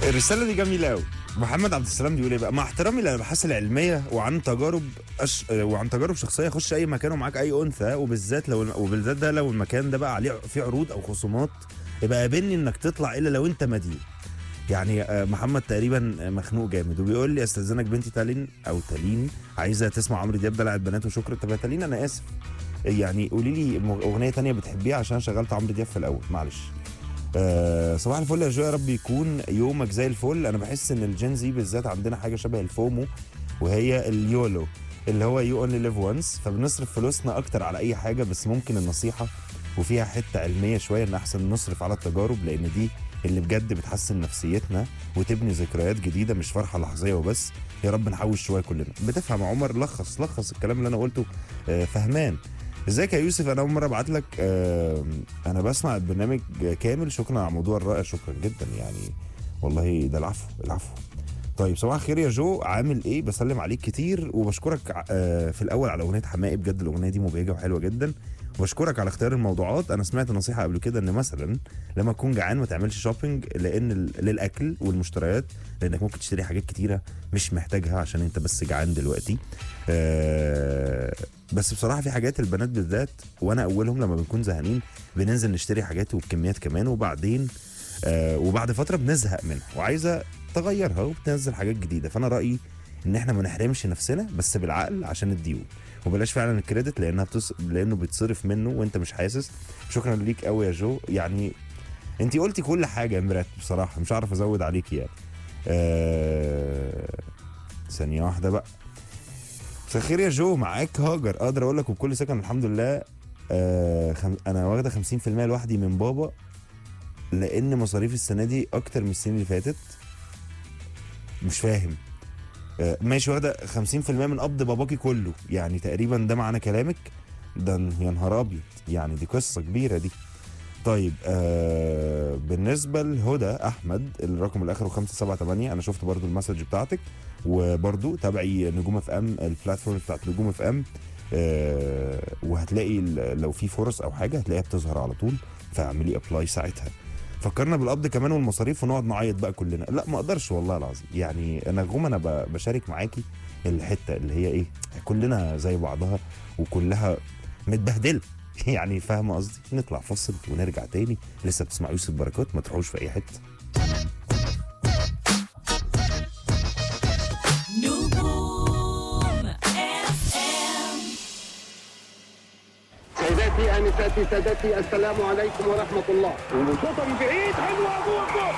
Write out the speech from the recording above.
الرساله دي جميله قوي. محمد عبد السلام بيقول ايه بقى؟ مع احترامي للابحاث العلميه وعن تجارب وعن تجارب شخصيه، خش اي مكان ومعاك اي انثى، وبالذات ده لو المكان ده بقى عليه في عروض او خصومات، يبقى قابلني انك تطلع الا لو انت مدين. يعني محمد تقريبا مخنوق جامد وبيقول لي استاذنك بنتي تالين عايزه تسمع عمرو دياب دلع البنات وشكرا. طب يا تالين انا اسف، يعني قولي لي اغنيه تانية بتحبيها عشان شغلت عمرو دياب في الاول، معلش. صباح الفل يا جو، يا رب يكون يومك زي الفل. انا بحس ان الجين زي بالذات عندنا حاجه شبه الفومو، وهي اليولو اللي هو يو اونلي ليف وانس، فبنصرف فلوسنا اكتر على اي حاجه. بس ممكن النصيحه وفيها حته علميه شويه ان احسن نصرف على التجارب، لان دي اللي بجد بتحسن نفسيتنا وتبني ذكريات جديده، مش فرحه لحظيه وبس. يا رب نحوش شويه كلنا. بتفهم يا عمر؟ لخص الكلام اللي انا قلته. فهمان. ازيك يا يوسف؟ انا اول مره ابعت لك. انا بسمع البرنامج كامل، شكرا على الموضوع الرائع، شكرا جدا يعني، والله ده العفو. طيب صباح الخير يا جو، عامل ايه؟ بسلم عليك كتير وبشكرك في الاول على اغنيه حماقي، بجد الاغنيه دي مبهجه وحلوه جدا، وبشكرك على اختيار الموضوعات. انا سمعت نصيحه قبل كده ان مثلا لما تكون جعان ما تعملش شوبينج للاكل والمشتريات، لانك ممكن تشتري حاجات كتيره مش محتاجها عشان انت بس جعان دلوقتي. بس بصراحه في حاجات البنات بالذات وانا اولهم لما بنكون زهقانين بننزل نشتري حاجات وبكميات كمان، وبعدين وبعد فتره بنزهق منها وعايزه تغيرها وبتنزل حاجات جديده. فانا رايي ان احنا ما نحرمش نفسنا بس بالعقل عشان الديون، وبلاش فعلا الكريدت لانه بيتصرف منه وانت مش حاسس. شكرا ليك قوي يا جو، يعني انت قلتي كل حاجه يا مرات بصراحه، مش عارف ازود عليكي يعني. ثانيه واحده بقى. مساء الخير يا جو، معاك هاجر. اقدر اقول لك وبكل سكن الحمد لله. انا واخده 50% لوحدي من بابا، لان مصاريف السنه دي اكتر من السنين اللي فاتت. مش فاهم. ماشي، واخده 50% من قبض باباكي كله، يعني تقريبا ده معنى كلامك. ده يا نهار ابيض، يعني دي قصه كبيره دي. طيب بالنسبه لهدى احمد الرقم الاخر 578، انا شفت برضو المسج بتاعتك، وبرضو تابعي نجوم اف ام، البلاتفورم بتاعت نجوم اف ام، وهتلاقي لو في فرص او حاجه هتلاقيها بتظهر على طول، فاعملي ابلاي ساعتها. فكرنا بالقبض كمان والمصاريف ونقعد نعيط بقى كلنا. لا ما اقدرش والله العظيم، يعني انا نجوم انا بشارك معاكي الحته اللي هي ايه، كلنا زي بعضها وكلها متبهدله يعني فاهمه قصدي. نطلع فصل ونرجع تاني، لسه بتسمع يوسف بركات، ما تروحوش في اي حته. سيداتي انساتي سادتي، السلام عليكم ورحمه الله. وشوطه من بعيد حلوه جول.